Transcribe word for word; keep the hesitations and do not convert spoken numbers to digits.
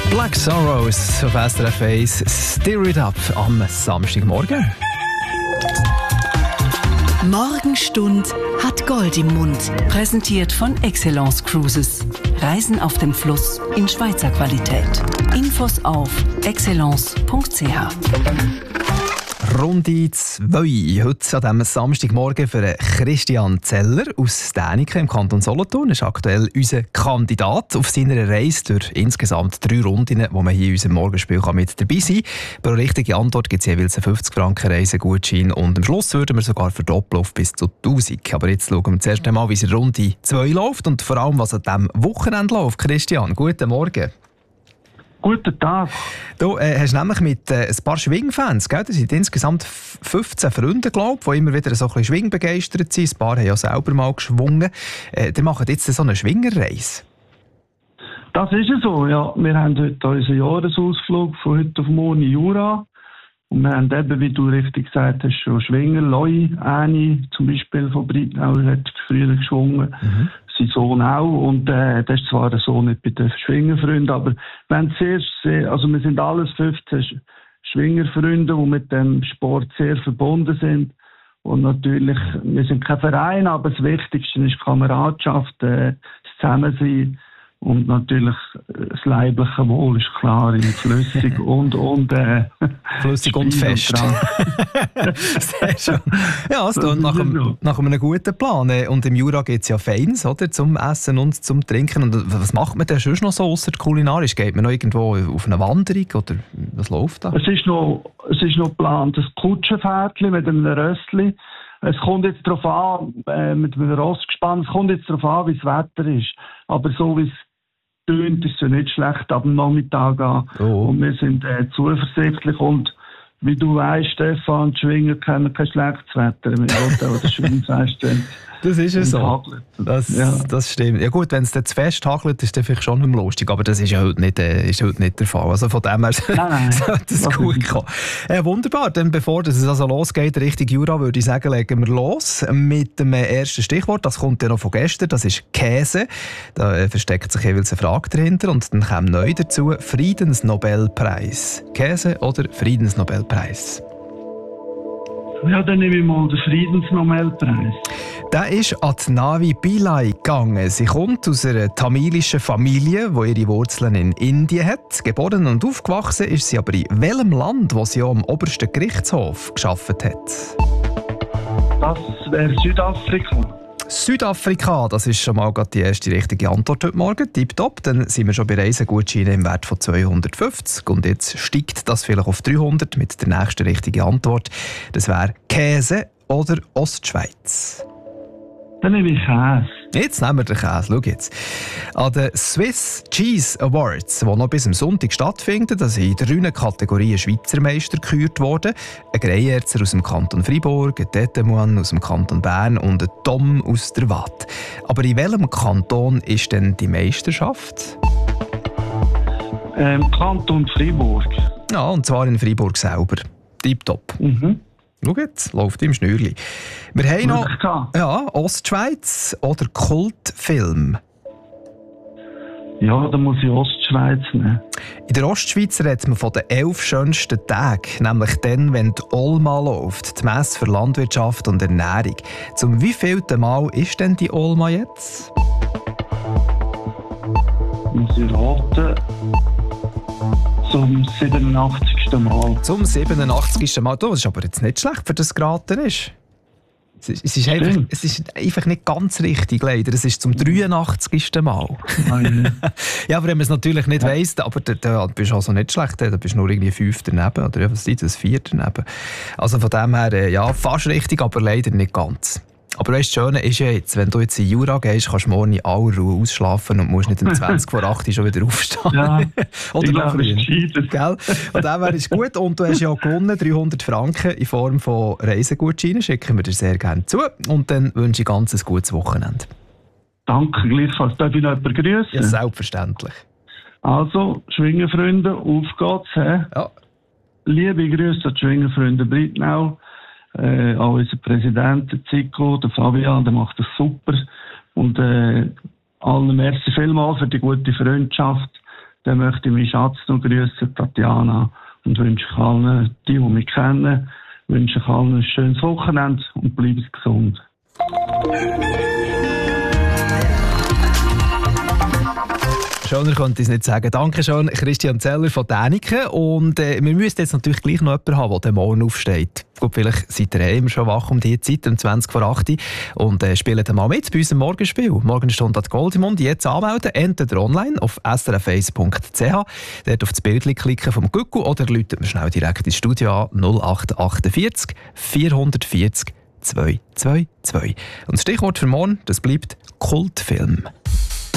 Black Sorrows auf S R F eins, Stir It Up am Samstagmorgen. Morgenstund hat Gold im Mund. Präsentiert von Excellence Cruises. Reisen auf dem Fluss in Schweizer Qualität. Infos auf excellence punkt c h. Runde zwei. Heute an diesem Samstagmorgen für Christian Zeller aus Däniken im Kanton Solothurn. Ist aktuell unser Kandidat auf seiner Reise durch insgesamt drei Runden, wo man hier in unserem Morgenspiel mit dabei sein kann. Bei einer richtigen Antwort gibt es jeweils einen fünfzig Franken Reisegutschein und am Schluss würden wir sogar verdoppeln auf bis zu tausend. Aber jetzt schauen wir zuerst einmal, wie es in Runde zwei läuft und vor allem, was an diesem Wochenende läuft. Christian, guten Morgen. Guten Tag. Du äh, hast nämlich mit äh, ein paar Schwingfans, gell? Das sind insgesamt fünfzehn Freunde, glaube ich, die immer wieder so ein bisschen schwingbegeistert sind. Ein paar haben ja selber mal geschwungen. Äh, die machen jetzt so eine Schwingerreise. Das ist es so, ja. Wir haben heute unseren Jahresausflug von heute auf morgen in Jura. Und wir haben eben, wie du richtig gesagt hast, schon Schwinger. Loi, Äni zum Beispiel von Breitnau, hat früher geschwungen. Mhm. Sein Sohn auch. Und äh, das ist zwar der Sohn nicht bei den Schwingerfreunden, aber wir haben sehr, sehr, also wir sind alles fünfzehn Schwingerfreunde, die mit dem Sport sehr verbunden sind. Und natürlich, wir sind kein Verein, aber das Wichtigste ist Kameradschaft, äh, das Zusammensein. Und natürlich das leibliche Wohl ist klar, flüssig und, und äh, flüssig und fest. Sehr schön. Ja, es tut nach, einem, nach einem guten Plan. Und im Jura gibt es ja Feins, oder, zum Essen und zum Trinken. Und was macht man denn sonst noch so ausser kulinarisch? Geht man noch irgendwo auf eine Wanderung oder was läuft da? Es ist noch, es ist noch geplant, ein Kutschenpferdchen mit einem Rössli. Es kommt jetzt darauf an, äh, mit einem Rossgespann, es kommt jetzt darauf an, wie das Wetter ist. Aber so wie es tönt, ist es ja nicht schlecht ab dem Nachmittag an. Oh. Und wir sind äh, zuversichtlich. Und wie du weißt, Stefan, die Schwinger kennen kein schlechtes Wetter. Im Hotel oder Schwingfest. Das ist es so. Das, ja. das stimmt. Ja gut, wenn es dann zu fest hagelt, ist das vielleicht schon nicht mehr lustig. Aber das ist ja heute nicht, äh, ist heute nicht der Fall. Also von dem her sollte es gut kommen. Äh, wunderbar. Dann bevor es also losgeht, Richtung Jura, würde ich sagen, legen wir los mit dem ersten Stichwort. Das kommt ja noch von gestern. Das ist Käse. Da äh, versteckt sich jeweils eine Frage dahinter. Und dann kommt neu dazu Friedensnobelpreis. Käse oder Friedensnobelpreis? Ja, dann nehme ich mal den Friedensnobelpreis. Der ist an die Navi Pillai gegangen. Sie kommt aus einer tamilischen Familie, die ihre Wurzeln in Indien hat. Geboren und aufgewachsen ist sie aber in welchem Land, wo sie auch am obersten Gerichtshof gearbeitet hat? Das wäre Südafrika. Südafrika, das ist schon mal die erste richtige Antwort heute Morgen. Tipptopp, dann sind wir schon bei Reisegutscheinen im Wert von zweihundertfünfzig. Und jetzt steigt das vielleicht auf dreihundert mit der nächsten richtigen Antwort. Das wäre Käse oder Ostschweiz. Dann nehme ich Käse. Jetzt nehmen wir den Käse. Schau jetzt. An den Swiss Cheese Awards, die noch bis am Sonntag stattfinden, da sind in drei Kategorien Schweizer Meister gekürt worden. Ein Greyerzer aus dem Kanton Freiburg, ein Tetemuan aus dem Kanton Bern und ein Tom aus der Waadt. Aber in welchem Kanton ist denn die Meisterschaft? Ähm, Kanton Freiburg. Ja, und zwar in Freiburg selber. Tipptopp. Mhm. Schau jetzt, läuft im Schnürli. Wir haben noch ja, Ostschweiz oder Kultfilm. Ja, da muss ich Ostschweiz nehmen. In der Ostschweiz redet man von den elf schönsten Tagen, nämlich dann, wenn die Olma läuft, die Messe für Landwirtschaft und Ernährung. Zum wievielten Mal ist denn die Olma jetzt? Muss ich raten. Zum siebenundachtzigsten Mal. Zum siebenundachtzigsten Mal. Das ist aber jetzt nicht schlecht, für das geraten ist. Es ist, es ist, einfach, es ist einfach nicht ganz richtig, leider. Es ist zum dreiundachtzigsten Mal. Ja, aber wenn man es natürlich nicht ja. weiss, aber da, da bist du also nicht schlecht. Da bist du nur irgendwie fünf daneben. Oder was ist das? Vier daneben. Also von dem her, ja, fast richtig, aber leider nicht ganz. Aber weißt, das Schöne ist ja jetzt, wenn du jetzt in Jura gehst, kannst du morgen in aller Ruhe ausschlafen und musst nicht um zwanzig vor acht schon wieder aufstehen. Ja, oder noch früher. Gell? Und dem wäre es gut. Und du hast ja gewonnen, dreihundert Franken in Form von Reisegutscheinen. Schicken wir dir sehr gerne zu. Und dann wünsche ich ganz ein gutes Wochenende. Danke, gleichfalls. Darf ich noch jemanden grüßen? Ja, selbstverständlich. Also, Schwingerfreunde, auf geht's. He? Ja. Liebe Grüße an die Schwingerfreunde Breitnau. Äh, auch unser Präsident, der Zico, der Fabian, der macht das super. Und äh, allen merci vielmals für die gute Freundschaft. dann möchte ich meinen Schatz noch grüßen, Tatjana, und wünsche ich allen, die, die mich kennen, wünsche ich allen ein schönes Wochenende und bleiben gesund. Schöner könnte ich es nicht sagen. Danke schön, Christian Zeller von Däniken. Und äh, wir müssen jetzt natürlich gleich noch jemanden haben, der morgen aufsteht. Gut, vielleicht seid ihr eh immer schon wach um diese Zeit, um zwanzig vor acht. Und äh, spielt mal mit bei unserem Morgenspiel. Morgenstunde hat Goldimund. Jetzt anmelden, entweder online auf s r f eins punkt c h. Dort auf das Bild klicken vom Gucku oder läutet mir schnell direkt ins Studio an null acht vier acht vier vier zig zwei zwei zwei. Und das Stichwort für morgen, das bleibt Kultfilm.